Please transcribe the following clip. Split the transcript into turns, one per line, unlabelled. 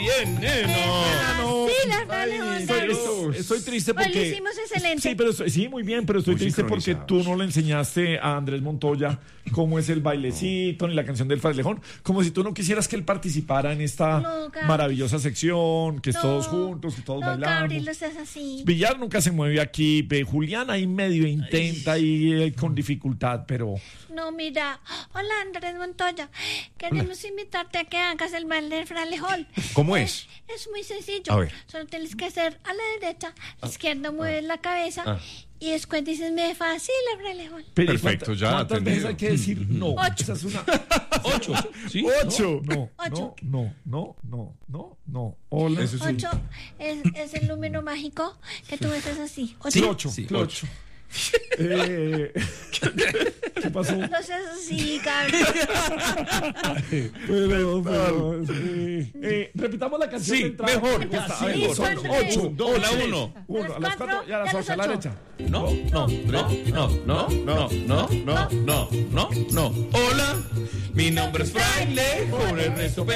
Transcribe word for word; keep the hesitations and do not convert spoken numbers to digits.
bien, nena.
No. Sí, la Fralejón.
Estoy, estoy, estoy triste
Pues
porque...
lo hicimos excelente.
Sí, pero estoy- sí, muy bien, pero estoy
Muy
triste porque
sincronizados.
tú no le enseñaste a Andrés Montoya cómo es el bailecito ni la canción del Fralejón, como si tú no quisieras que él participara en esta
No, Gabriel.
maravillosa sección, que es
No,
todos juntos, que todos
no,
bailamos.
Gabriel, no seas así.
Villar nunca se mueve aquí, ve, Julián ahí medio intenta y eh, con dificultad, pero...
No, mira. Hola, Andrés Montoya. Queremos invitarte a que hagas el baile del Fralejón.
¿Cómo
Eh,
es?
Es muy sencillo.
A ver.
Solo tienes que hacer a la derecha, izquierda mueves la cabeza
Ah.
y después dices, me fascina el Fralejón.
pero ¿y
Perfecto,
cuánta-
ya
¿Cuántas veces
atendido.
hay que decir no?
Ocho.
Esa es una...
Ocho. ¿Sí?
Ocho. No,
Ocho.
no, no, no, no, no. Hola.
Eso es un-
Ocho es, es el número mágico que tú haces así. Ocho.
Sí.
Clocho,
Sí,
clocho. Eh, ¿Qué pasó?
No seas así, Gabriel.
Pero, pero, sí. Eh, repitamos la canción
Sí,
de entrada.
mejor.
Me gusta. A ver,
Sí,
son
Andrés.
ocho,
Dos,
dos,
la
tres,
uno.
uno,
Las
a las
cuatro
cuatro y a las
y a
ocho a la
las
derecha.
No, no, no, no, no, no, no, no, no, no, no. Hola, mi nombre es Fraile, por Ernesto Pérez.